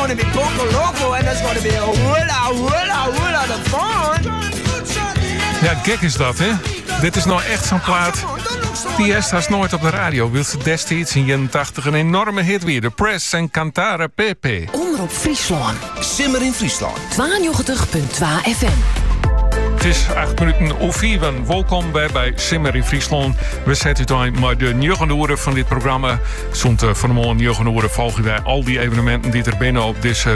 going to be Poco Loco and there's going to be a willa the fun. Ja, gek is dat, hè? Dit is nou echt zo'n plaat. Die eerst was nooit op de radio. Wil ze destijds in 81 een enorme hit weer. De Press en Cantare Pepe. Onder op Friesland. Simmer in Friesland. 92.2 FM. Het is 8 minuten of 4. Welkom bij Simmer in Friesland. We zetten het aan maar de 9 uur van dit programma. Zond vanmorgen 9 uur volgen wij al die evenementen die er binnen op deze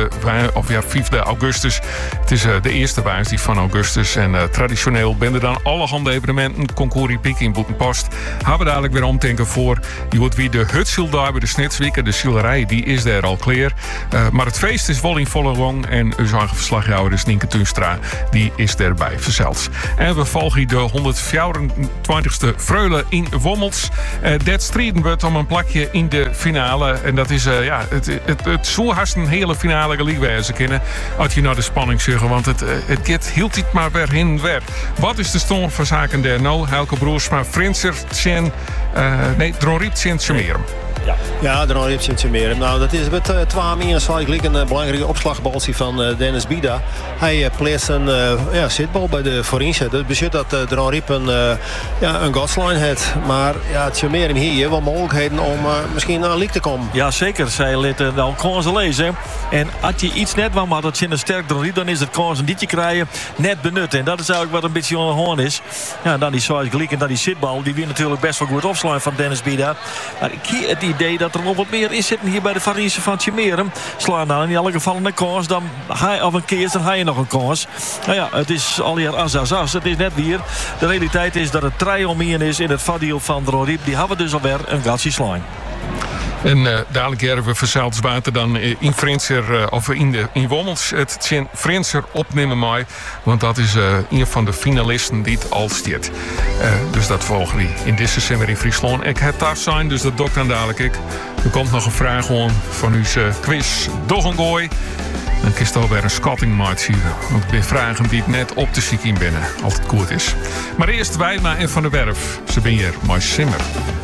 5e augustus. Het is de eerste woensdag van augustus. En traditioneel ben er dan allerhande evenementen. Concours Piek in Boetenpost. Hebben we dadelijk weer omdenken voor. Je hoort wie de Hutsil daar bij de Snitswieker. De Zielerij, die is daar al klaar. Maar het feest is wel in volle gang. En uw eigen verslaghouder, Nienke Tuinstra, die is erbij verzeld. En we volgen de 124ste Freule in Wommels. Dat strijden wordt om een plakje in de finale. En dat is het zo haast een hele finale gelijk kennen. Als je naar de spanning zegt, want het hield het maar weer heen en weer. Wat is de stand van zaken daar nou? Helke Broersma, Frinser, Dronriep, Sint-Sumerum. Ja, de Rip Sint-Sumerum. Nou, dat is met 2 minus gelijk een belangrijke opslagbalsie van Dennis Bida. Hij plaatst een zitbal bij de Forense. Dat betekent dat de Rip een godsline heeft. Maar ja, het Sumerum hier wel mogelijkheden om misschien naar een league te komen. Ja, zeker. Zij lieten al kansen lezen. En als je iets net wat maar dat je een sterk Rip, dan is het kansen die je krijgen net benutten. En dat is eigenlijk wat een beetje onder de hoorn is. Ja, dan die Sois Glik en dan die zitbal. Die weer natuurlijk best wel goed opslaan van Dennis Bida. Maar ik heb het idee dat er nog wat meer is zitten hier bij de Farinse van Sumerum. Slaan dan in elk geval een kans. Dan hij of een keer, dan ga je nog een kans. Nou ja, het is al hier as. Het is net weer. De realiteit is dat het 3 omheen is in het vadiel van de Rodiep. Die hebben dus alweer een gatsie slaan. En dadelijk hebben we verzeild water dan in Frinser of in Wommels het Sint Frinser opnemen mij. Want dat is een van de finalisten die het al stiert. Dus dat volgen we in deze Simmer in Friesland. Ik heb daar zijn, dus dat doe ik dan dadelijk. Er komt nog een vraag van uw quiz Doggengooi. Dan kiest alweer een schatting maat zien. Want ik ben vragen die het net op te ziek in binnen. Altijd goed is. Maar eerst Wijma en Van der Werf. Ze ben hier, maar Simmer.